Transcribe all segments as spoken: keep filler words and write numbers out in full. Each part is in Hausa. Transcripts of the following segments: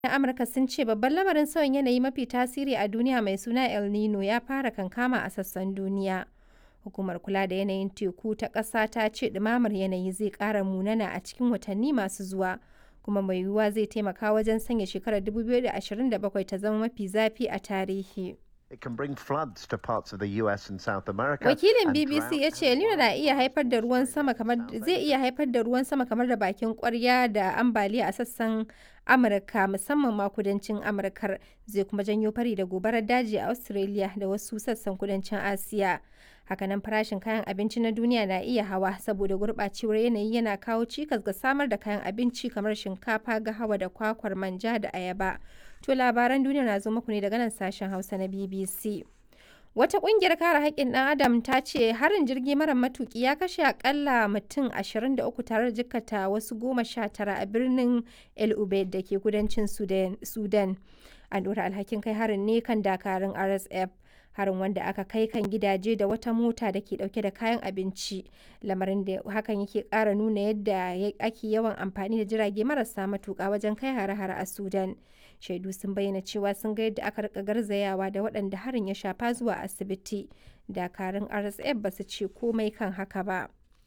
na Amurka sun ce babban lamarin sauyin yanayi mafi tasiri a duniya mai suna El Nino ya fara kankama a sassan duniya. Hukumar kula da yanayin teku ta ƙasa ta ce ɗumamar yanayi zai ƙara munana a cikin watanni masu zuwa, kuma mai yiwuwa zai taimaka wajen sanya shekarar dubu biyu da ashirin da bakwai ta zama mafi zafi a tarihi. It can bring floods to parts of the U S and South America. Wakilin and B B C ya drought ce and El Nino na wildfires iya haifar da in ruwan Australia sama kamar and South zai Asia. iya haifar da ruwan sama kamar da bakin kwarya da ambaliya a sassan Amurka musamman ma kudancin Amurkar, zai kuma janyo fari da gobarar daji a Australia da wasu sassan kudancin Asiya. Hakanan farashin kayan abinci na duniya na iya hawa saboda gurɓacewar yanayi yana kawo cikas ga samar da kayan abinci kamar shinkafa, gahawa da kwakwar manja da ayaba. To labaran duniya na zo muku ne daga nan sashen Hausa na B B C. Wata ƙungiyar kare haƙƙin ɗan Adam ta ce harin jirgi mara matuƙi ya kashe akalla mutum ashirin da uku tare da jikkata wasu goma sha tara a birnin El Ubaid da ke kudancin Sudan. An ɗora alhakin kai harin ne kan dakarun R S F. Harin wanda aka kai kan gidaje da wata mota da ke ɗauke da kayan abinci. Lamarin da hakan yake ƙara nuna yadda ake yawan amfani da jirage marasa matuƙa wajen kai hare-hare a Sudan. Shaidu sun bayyana cewa sun ga yadda aka rika garzayawa da waɗanda harin ya shafa zuwa asibiti. Dakarun R S F ba su ce komai kan haka ba.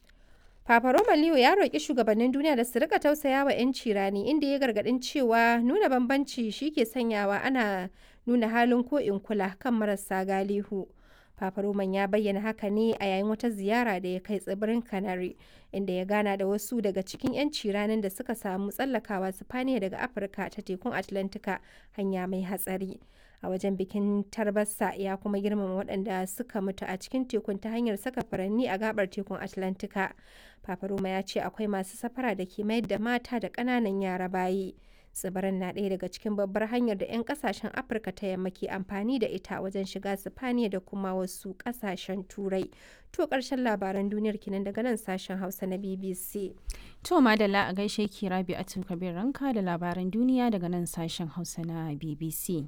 Papa Roma Leo ya roƙi shugabannin duniya da su rika tausaya wa 'yanci rani, inda ya gargaɗin cewa nuna bambanci shi ke sanyawa ana nuna halin ko in kula kan marasa galihu. Papa Roman ya bayyana haka ne a yayin wata ziyara da ya kai tsibirin Canary, inda ya gana da wasu daga cikin 'yanci ranar da suka samu tsallakawa Sifaniya daga Afirka ta tekun Atlantika, hanya mai hatsari. A wajen bikin tarbarsa ya kuma girmama waɗanda suka mutu a cikin tekun ta hanyar saka furanni a gabar tekun Atlantika. Papa Roma ya ce akwai masu safara da ke mayar da mata da ƙananan yara bayi. Tsibirin na ɗaya daga cikin babbar hanyar da 'yan ƙasashen Afirka ta yamma ke amfani da ita wajen shiga Sifaniya da kuma wasu ƙasashen Turai. To ƙarshen labaran duniyar kinan daga nan sashen Hausa na B B C. To madalla a gaishe ki Rabi'atu Kabir Ranka da labaran duniya daga nan sashen Hausa na B B C.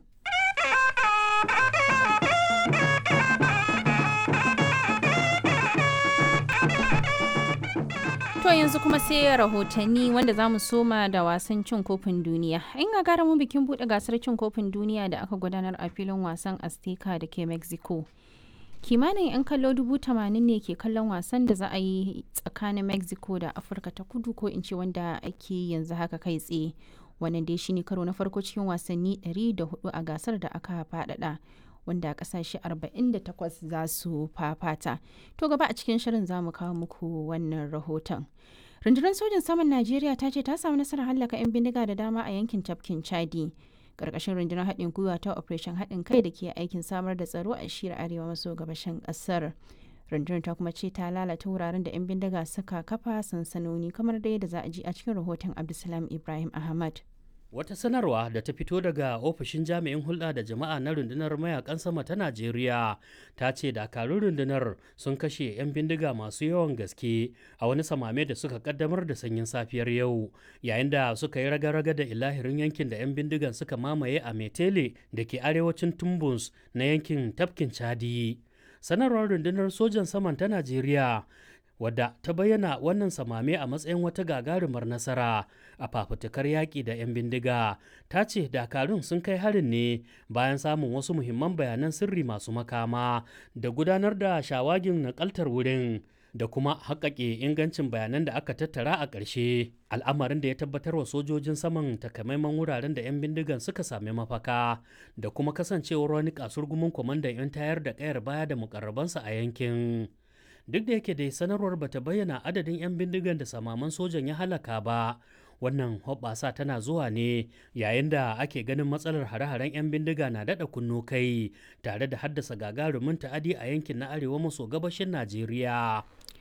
To yanzu kuma sai rahotanni wanda za mu soma da wasan cin kofin duniya. In ga mu bikin buɗe gasar cin kofin duniya da aka gudanar a filin wasan Azteca da ke Mexico. Kimanin 'yan kallo dubu tamanin ne ke kallon wasan da za a yi tsakanin Mexico da Afirka ta kudu, ko in ce wanda ake yanzu haka kai tsaye. Wannan dai shine karo na farko cikin wasanni ɗari da hudu a gasar da aka faɗaɗa, wanda kasashe arba'in da takwas za su fafata. To gaba a cikin shirin za mu kawo muku wannan rahoton. Rundunar sojin saman Najeriya ta ce ta samu nasarar hallaka 'yan bindiga da dama a yankin tafkin Chadi. Karkashin rundunar haɗin gwiwa ta Operation haɗin kai da ke aikin samar da tsaro a shiyar arewa maso gabashin ƙasar. Rundunar ta kuma ce ta lalata wuraren da 'yan bindiga suka kafa sansanoni, kamar da yadda za a ji a cikin rahoton Abdulsalam Ibrahim Ahmad. Wata sanarwa da ta fito daga ofishin jami'in hulɗa da jama'a na rundunar mayakan sama ta Najeriya ta ce dakarun rundunar sun kashe 'yan bindiga masu yawan gaske a wani samame da suka kaddamar da sanyin safiyar yau, yayin da suka yi raga-raga da ilahirin yankin da 'yan bindigan suka mamaye a Metele da ke arewacin Tumbus na yankin tafkin Chadi. Sanarwar rundunar sojan saman ta Najeriya, wadda ta bayyana wannan samame a matsayin wata gagarumar nasara a fafutukar yaƙi da 'yan bindiga, ta ce dakarun sun kai harin ne bayan samun wasu muhimman bayanan sirri masu makama da gudanar da shawagin nakaltar wurin da kuma haƙaƙe ingancin bayanan da aka tattara a ƙarshe, al'amarin da ya tabbatar wa sojojin saman takamaiman wuraren da 'yan bindigan suka sami mafaka da kuma kasancewar wani kasurgumin kwamandan 'yan tayar da ƙayar baya da mukarrabansa a yankin. Duk da yake dai sanarwar bata bayyana adadin 'yan bindigan da samaman sojan ya halaka ba, wannan hoɓɓasa tana zuwa ne yayin da ake ganin matsalar hare-haren 'yan bindiga na daɗa kunno kai tare da haddasa gagarumin ta'adi a yankin na arewa maso gabashin Najeriya.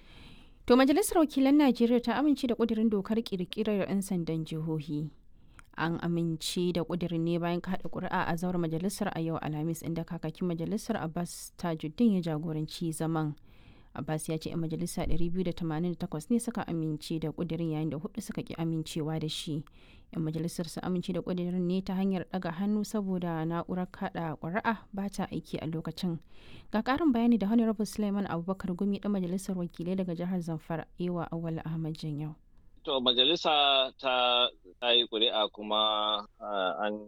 To Majalisar Wakilan Najeriya ta amince da ƙudurin dokar ƙirƙirar 'yan sandan jihohi. An amince da ƙudurin ne bayan kaɗa ƙuri'a a zauren majalisar a yau Alhamis, inda kakakin majalisar Abbas Tajuddin ya jagoranci zaman. Abbas ya ce 'yan majalisa ɗari biyu da tamanin da takwas ne suka amince da ƙudurin, yayin da hudu suka ki amincewa da shi. 'Yan majalisar su amince da ƙudurin ne ta hanyar ɗaga hannu saboda na'urar kaɗa ƙuri'a ba ta aiki a lokacin. Ga ƙarin bayani da Honorable Suleiman Abubakar Gumi ɗan majalisar wakilai daga jihar Zamfara, Ewa Awal Ahmad Janyau. To majalisa ta ta yi ƙuri'a kuma uh, an